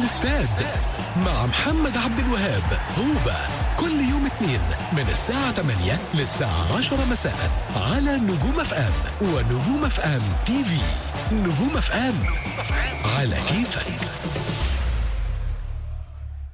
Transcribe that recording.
الاستاد مع محمد عبد الوهاب. هوبا كل يوم اثنين من الساعة 8 للساعة 10 مساء على نجوم اف ام ونجوم اف ام تي في. نجوم اف ام على كيفك.